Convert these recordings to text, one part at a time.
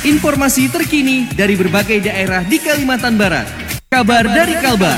Informasi terkini dari berbagai daerah di Kalimantan Barat. Kabar dari Kalbar.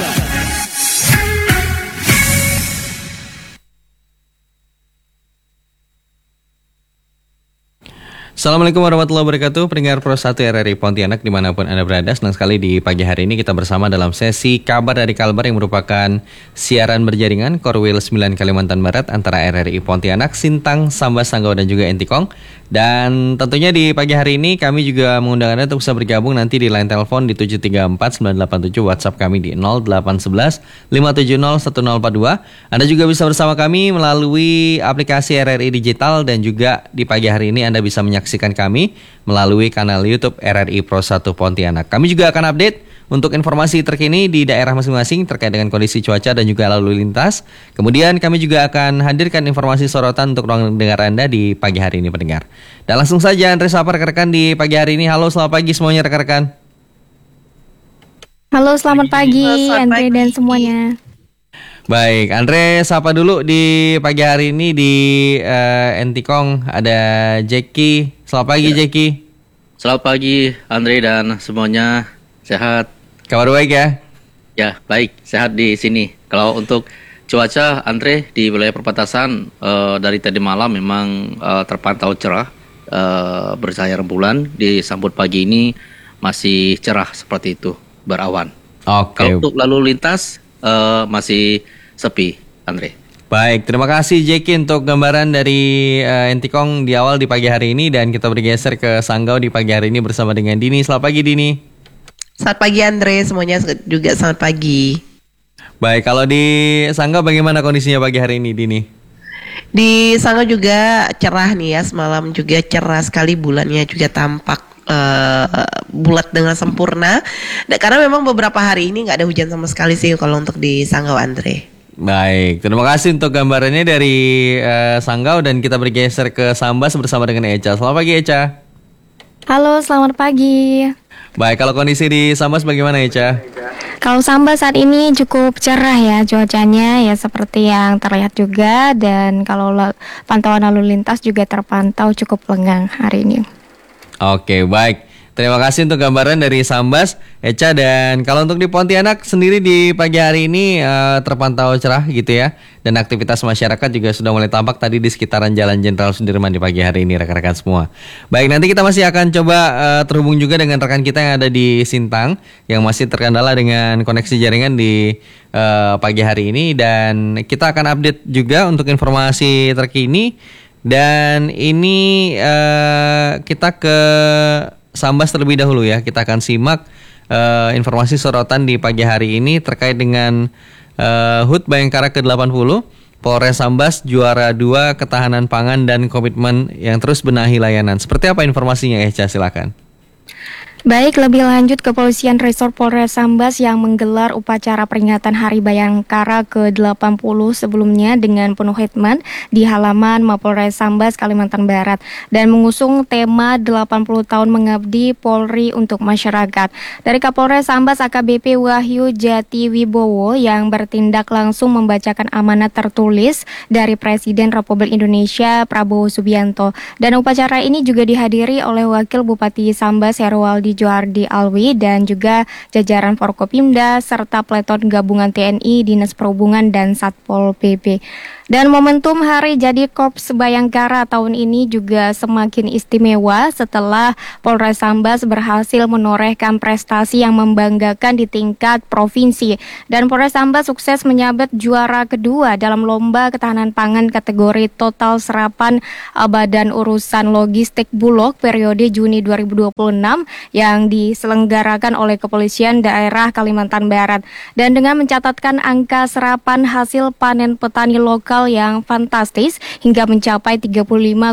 Assalamualaikum warahmatullahi wabarakatuh. Pendengar Pro 1 RRI Pontianak dimanapun Anda berada. Senang sekali di pagi hari ini kita bersama dalam sesi Kabar dari Kalbar yang merupakan siaran berjaringan Korwil 9 Kalimantan Barat antara RRI Pontianak, Sintang, Sambas, Sanggau dan juga Entikong. Dan tentunya di pagi hari ini kami juga mengundang Anda untuk bisa bergabung nanti di line telepon di 734-987, WhatsApp kami di 0811-570-1042. Anda juga bisa bersama kami melalui aplikasi RRI Digital dan juga di pagi hari ini Anda bisa menyaksikan kami melalui kanal YouTube RRI Pro 1 Pontianak. Kami juga akan update untuk informasi terkini di daerah masing-masing terkait dengan kondisi cuaca dan juga lalu lintas. Kemudian kami juga akan hadirkan informasi sorotan untuk ruang dengar Anda di pagi hari ini pendengar. Dan langsung saja Andre sapa rekan-rekan di pagi hari ini. Halo, selamat pagi semuanya rekan-rekan. Halo, selamat pagi Andre dan semuanya. Baik, Andre sapa dulu di pagi hari ini di Entikong ada Jeki. Selamat pagi Jeki. Selamat pagi Andre dan semuanya, sehat. Kabar baik ya? Ya, baik, sehat di sini. Kalau untuk cuaca Andre di wilayah perbatasan dari tadi malam memang terpantau cerah, bercahaya rembulan. Disambut pagi ini masih cerah seperti itu, berawan. Oke. Kalau untuk lalu lintas masih sepi, Andre. Baik, terima kasih Jeki untuk gambaran dari Entikong di awal di pagi hari ini. Dan kita bergeser ke Sanggau di pagi hari ini bersama dengan Dini. Selamat pagi Dini. Selamat pagi Andre, semuanya juga selamat pagi. Baik, kalau di Sanggau bagaimana kondisinya pagi hari ini Dini? Di Sanggau juga cerah nih ya, semalam juga cerah sekali, bulannya juga tampak bulat dengan sempurna. Nah, karena memang beberapa hari ini nggak ada hujan sama sekali sih kalau untuk di Sanggau Andre. Baik, terima kasih untuk gambarannya dari Sanggau dan kita bergeser ke Sambas bersama dengan Eca. Selamat pagi Eca. Halo, selamat pagi. Baik, kalau kondisi di Sambas bagaimana Eca? Kalau Sambas saat ini cukup cerah ya cuacanya ya seperti yang terlihat juga. Dan kalau pantauan lalu lintas juga terpantau cukup lengang hari ini. Oke, baik. Terima kasih untuk gambaran dari Sambas, Eca. Dan kalau untuk di Pontianak sendiri di pagi hari ini terpantau cerah gitu ya. Dan aktivitas masyarakat juga sudah mulai tampak tadi di sekitaran Jalan Jenderal Sudirman di pagi hari ini rekan-rekan semua. Baik, nanti kita masih akan coba terhubung juga dengan rekan kita yang ada di Sintang yang masih terkendala dengan koneksi jaringan di pagi hari ini. Dan kita akan update juga untuk informasi terkini. Dan ini kita ke Sambas terlebih dahulu ya. Kita akan simak informasi sorotan di pagi hari ini terkait dengan HUT Bayangkara ke-80. Polres Sambas juara 2 ketahanan pangan dan komitmen yang terus benahi layanan. Seperti apa informasinya Eca, silakan. Baik, lebih lanjut Kepolisian Resor Polres Sambas yang menggelar upacara peringatan Hari Bayangkara ke-80 sebelumnya dengan penuh khidmat di halaman Mapolres Sambas, Kalimantan Barat dan mengusung tema 80 tahun mengabdi Polri untuk masyarakat. Dari Kapolres Sambas AKBP Wahyu Jati Wibowo yang bertindak langsung membacakan amanat tertulis dari Presiden Republik Indonesia Prabowo Subianto. Dan upacara ini juga dihadiri oleh Wakil Bupati Sambas Herwaldi Joardi Alwi dan juga jajaran Forkopimda serta Peleton Gabungan TNI, Dinas Perhubungan dan Satpol PP. Dan momentum Hari Jadi Korps Bayangkara tahun ini juga semakin istimewa setelah Polres Sambas berhasil menorehkan prestasi yang membanggakan di tingkat provinsi. Dan Polres Sambas sukses menyabet juara kedua dalam lomba ketahanan pangan kategori total serapan Badan Urusan Logistik Bulog periode Juni 2026 yang diselenggarakan oleh Kepolisian Daerah Kalimantan Barat. Dan dengan mencatatkan angka serapan hasil panen petani lokal yang fantastis hingga mencapai 35,55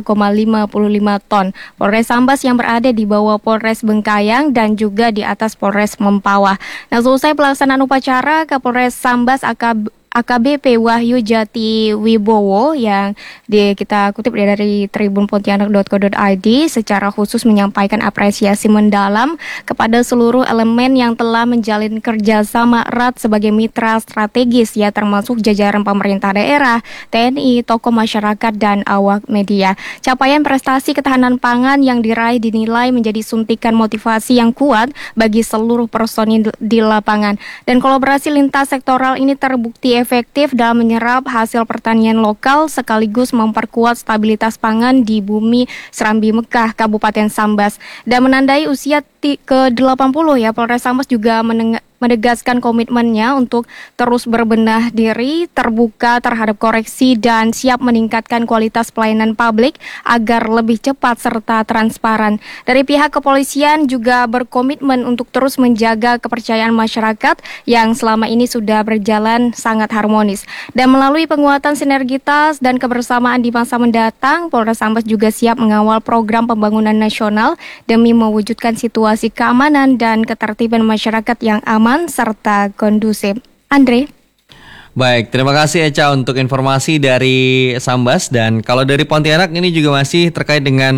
ton. Polres Sambas yang berada di bawah Polres Bengkayang dan juga di atas Polres Mempawah. Nah, selesai pelaksanaan upacara, Kapolres Sambas AKBP Wahyu Jati Wibowo yang kita kutip dari tribunpontianak.co.id secara khusus menyampaikan apresiasi mendalam kepada seluruh elemen yang telah menjalin kerjasama erat sebagai mitra strategis ya, termasuk jajaran pemerintah daerah, TNI, tokoh masyarakat, dan awak media. Capaian prestasi ketahanan pangan yang diraih dinilai menjadi suntikan motivasi yang kuat bagi seluruh personil di lapangan. Dan kolaborasi lintas sektoral ini terbukti efektif dalam menyerap hasil pertanian lokal sekaligus memperkuat stabilitas pangan di bumi Serambi Mekah, Kabupaten Sambas. Dan menandai usia ke-80 ya, Polres Sambas juga menegaskan komitmennya untuk terus berbenah diri, terbuka terhadap koreksi, dan siap meningkatkan kualitas pelayanan publik agar lebih cepat serta transparan. Dari pihak kepolisian juga berkomitmen untuk terus menjaga kepercayaan masyarakat yang selama ini sudah berjalan sangat harmonis. Dan melalui penguatan sinergitas dan kebersamaan di masa mendatang, Polres Sambas juga siap mengawal program pembangunan nasional demi mewujudkan situasi keamanan dan ketertiban masyarakat yang aman serta kondusif. Andre. Baik, terima kasih Eca untuk informasi dari Sambas. Dan kalau dari Pontianak ini juga masih terkait dengan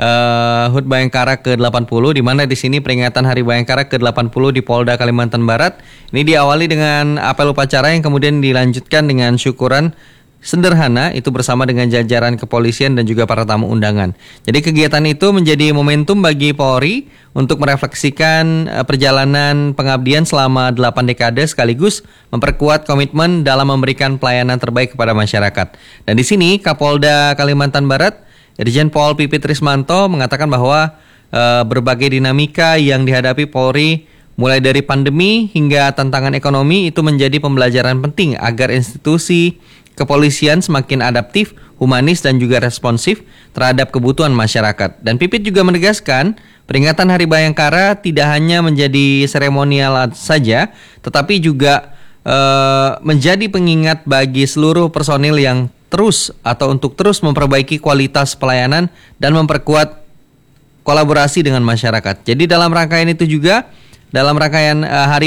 HUT Bayangkara ke-80, di mana di sini peringatan Hari Bayangkara ke-80 di Polda Kalimantan Barat ini diawali dengan apel upacara yang kemudian dilanjutkan dengan syukuran sederhana itu bersama dengan jajaran kepolisian dan juga para tamu undangan. Jadi kegiatan itu menjadi momentum bagi Polri untuk merefleksikan perjalanan pengabdian selama 8 dekade sekaligus memperkuat komitmen dalam memberikan pelayanan terbaik kepada masyarakat. Dan di sini Kapolda Kalimantan Barat, Irjen Pol Pipit Rismanto mengatakan bahwa berbagai dinamika yang dihadapi Polri mulai dari pandemi hingga tantangan ekonomi itu menjadi pembelajaran penting agar institusi kepolisian semakin adaptif, humanis, dan juga responsif terhadap kebutuhan masyarakat. Dan Pipit juga menegaskan peringatan Hari Bayangkara tidak hanya menjadi seremonial saja, tetapi juga menjadi pengingat bagi seluruh personil yang untuk terus memperbaiki kualitas pelayanan dan memperkuat kolaborasi dengan masyarakat. Jadi dalam rangkaian itu juga, dalam rangkaian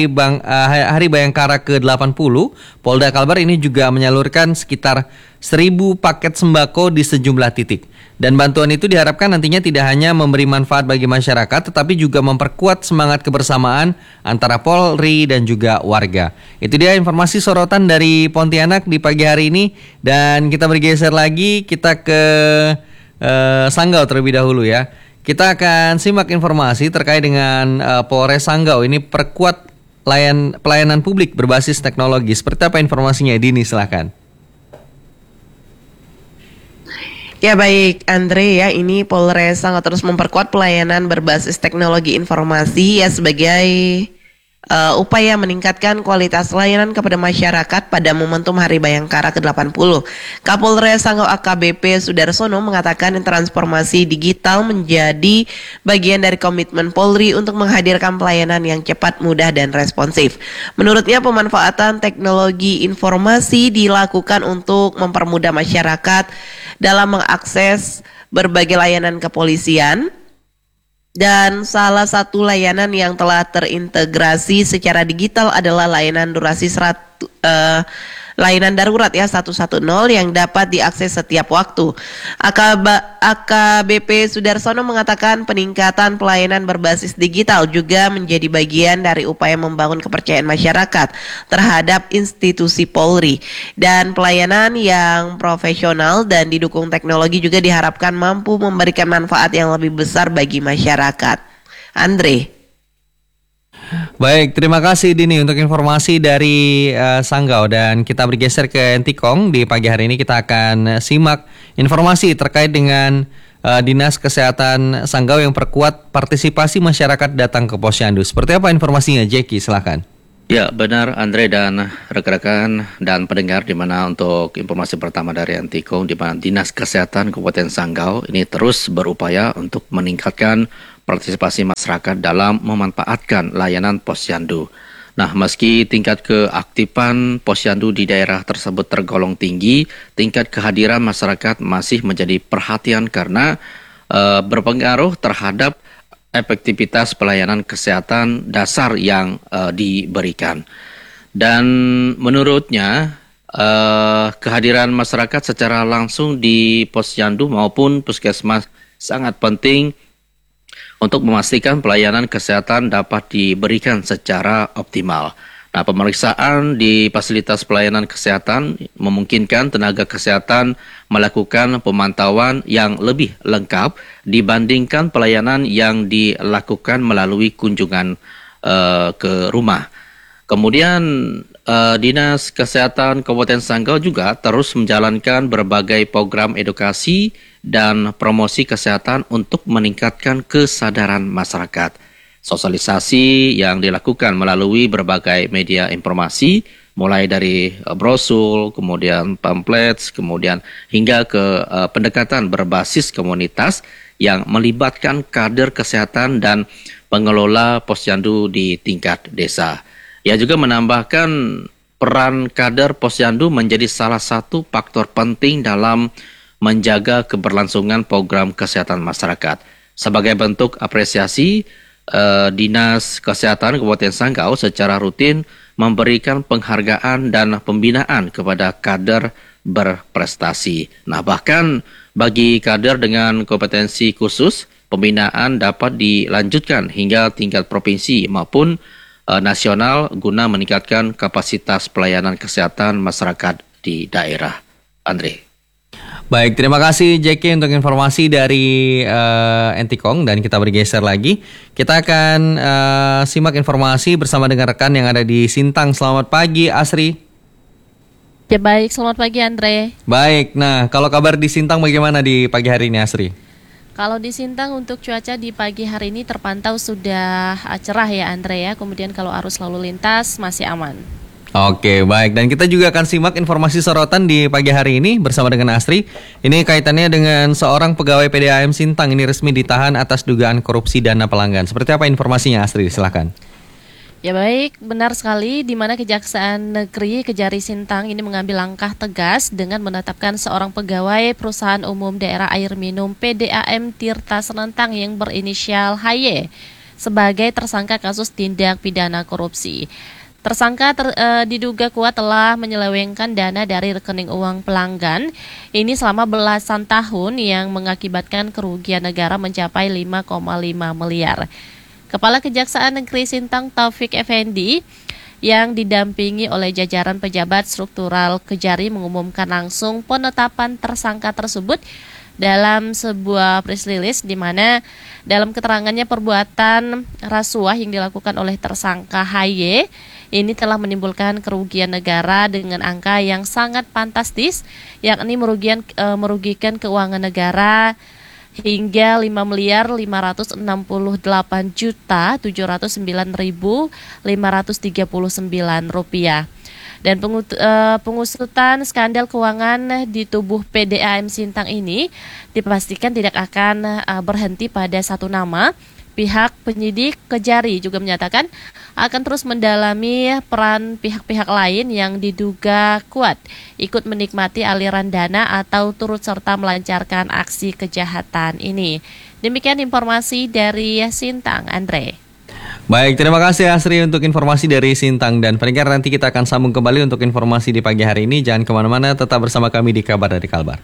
Hari Bayangkara ke-80, Polda Kalbar ini juga menyalurkan sekitar 1.000 paket sembako di sejumlah titik. Dan bantuan itu diharapkan nantinya tidak hanya memberi manfaat bagi masyarakat, tetapi juga memperkuat semangat kebersamaan antara Polri dan juga warga. Itu dia informasi sorotan dari Pontianak di pagi hari ini. Dan kita bergeser lagi, kita ke Sanggau terlebih dahulu ya. Kita akan simak informasi terkait dengan Polres Sanggau ini perkuat pelayanan publik berbasis teknologi. Seperti apa informasinya, Dini? Silakan. Ya baik Andre ya, ini Polres Sanggau terus memperkuat pelayanan berbasis teknologi informasi ya sebagai upaya meningkatkan kualitas layanan kepada masyarakat pada momentum Hari Bayangkara ke-80. Kapolres Sanggau AKBP Sudarsono mengatakan transformasi digital menjadi bagian dari komitmen Polri untuk menghadirkan pelayanan yang cepat, mudah, dan responsif. Menurutnya pemanfaatan teknologi informasi dilakukan untuk mempermudah masyarakat dalam mengakses berbagai layanan kepolisian. Dan salah satu layanan yang telah terintegrasi secara digital adalah layanan layanan darurat ya 110 yang dapat diakses setiap waktu. AKBP Sudarsono mengatakan peningkatan pelayanan berbasis digital juga menjadi bagian dari upaya membangun kepercayaan masyarakat terhadap institusi Polri. Dan pelayanan yang profesional dan didukung teknologi juga diharapkan mampu memberikan manfaat yang lebih besar bagi masyarakat. Andre. Baik, terima kasih Dini untuk informasi dari Sanggau. Dan kita bergeser ke Entikong. Di pagi hari ini kita akan simak informasi terkait dengan Dinas Kesehatan Sanggau yang perkuat partisipasi masyarakat datang ke Posyandu. Seperti apa informasinya, Jeki? Silakan. Ya benar Andre dan rekan-rekan dan pendengar, di mana untuk informasi pertama dari Entikong, di mana Dinas Kesehatan Kabupaten Sanggau ini terus berupaya untuk meningkatkan partisipasi masyarakat dalam memanfaatkan layanan Posyandu. Nah, meski tingkat keaktifan Posyandu di daerah tersebut tergolong tinggi, tingkat kehadiran masyarakat masih menjadi perhatian karena berpengaruh terhadap efektivitas pelayanan kesehatan dasar yang diberikan. Dan menurutnya, kehadiran masyarakat secara langsung di posyandu maupun puskesmas sangat penting untuk memastikan pelayanan kesehatan dapat diberikan secara optimal. Nah, pemeriksaan di fasilitas pelayanan kesehatan memungkinkan tenaga kesehatan melakukan pemantauan yang lebih lengkap dibandingkan pelayanan yang dilakukan melalui kunjungan ke rumah. Kemudian Dinas Kesehatan Kabupaten Sanggau juga terus menjalankan berbagai program edukasi dan promosi kesehatan untuk meningkatkan kesadaran masyarakat. Sosialisasi yang dilakukan melalui berbagai media informasi, mulai dari brosur, kemudian pamplet, kemudian hingga ke pendekatan berbasis komunitas yang melibatkan kader kesehatan dan pengelola posyandu di tingkat desa. Ia juga menambahkan peran kader posyandu menjadi salah satu faktor penting dalam menjaga keberlangsungan program kesehatan masyarakat. Sebagai bentuk apresiasi, Dinas Kesehatan Kabupaten Sanggau secara rutin memberikan penghargaan dan pembinaan kepada kader berprestasi. Nah, bahkan bagi kader dengan kompetensi khusus, pembinaan dapat dilanjutkan hingga tingkat provinsi maupun nasional guna meningkatkan kapasitas pelayanan kesehatan masyarakat di daerah. Andre. Baik, terima kasih JK untuk informasi dari Entikong, dan kita bergeser lagi. Kita akan simak informasi bersama dengan rekan yang ada di Sintang. Selamat pagi, Asri. Ya baik, selamat pagi Andre. Baik, nah kalau kabar di Sintang bagaimana di pagi hari ini, Asri? Kalau di Sintang untuk cuaca di pagi hari ini terpantau sudah cerah ya Andre ya. Kemudian kalau arus lalu lintas masih aman. Oke, baik. Dan kita juga akan simak informasi sorotan di pagi hari ini bersama dengan Asri. Ini kaitannya dengan seorang pegawai PDAM Sintang ini resmi ditahan atas dugaan korupsi dana pelanggan. Seperti apa informasinya, Asri? Silakan. Ya baik, benar sekali di mana Kejaksaan Negeri Kejari Sintang ini mengambil langkah tegas dengan menetapkan seorang pegawai Perusahaan Umum Daerah Air Minum PDAM Tirta Senentang yang berinisial HY sebagai tersangka kasus tindak pidana korupsi. Tersangka diduga kuat telah menyelewengkan dana dari rekening uang pelanggan ini selama belasan tahun yang mengakibatkan kerugian negara mencapai 5,5 miliar. Kepala Kejaksaan Negeri Sintang Taufik Effendi yang didampingi oleh jajaran pejabat struktural Kejari mengumumkan langsung penetapan tersangka tersebut dalam sebuah press release di mana dalam keterangannya perbuatan rasuah yang dilakukan oleh tersangka HY ini telah menimbulkan kerugian negara dengan angka yang sangat fantastis, yakni merugikan keuangan negara hingga 5.539.709.539 rupiah. Dan pengusutan skandal keuangan di tubuh PDAM Sintang ini dipastikan tidak akan berhenti pada satu nama. Pihak penyidik Kejari juga menyatakan akan terus mendalami peran pihak-pihak lain yang diduga kuat ikut menikmati aliran dana atau turut serta melancarkan aksi kejahatan ini. Demikian informasi dari Sintang, Andre. Baik, terima kasih Asri untuk informasi dari Sintang. Dan pendengar, nanti kita akan sambung kembali untuk informasi di pagi hari ini. Jangan kemana-mana, tetap bersama kami di Kabar dari Kalbar.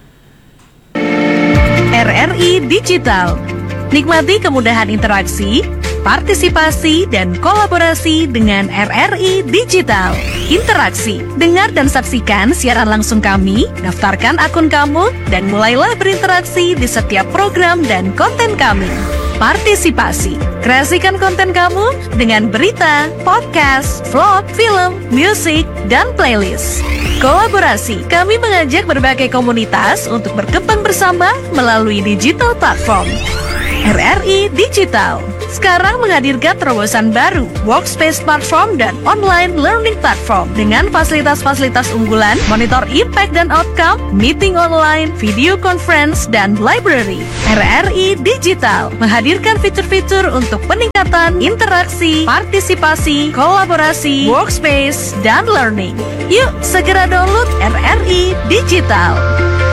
RRI Digital. Nikmati kemudahan interaksi, partisipasi, dan kolaborasi dengan RRI Digital. Interaksi, dengar dan saksikan siaran langsung kami, daftarkan akun kamu, dan mulailah berinteraksi di setiap program dan konten kami. Partisipasi, kreasikan konten kamu dengan berita, podcast, vlog, film, musik, dan playlist. Kolaborasi, kami mengajak berbagai komunitas untuk berkembang bersama melalui digital platform. RRI Digital sekarang menghadirkan terobosan baru, workspace platform dan online learning platform dengan fasilitas-fasilitas unggulan, monitor impact dan outcome, meeting online, video conference, dan library. RRI Digital menghadirkan fitur-fitur untuk peningkatan interaksi, partisipasi, kolaborasi, workspace, dan learning. Yuk segera download RRI Digital.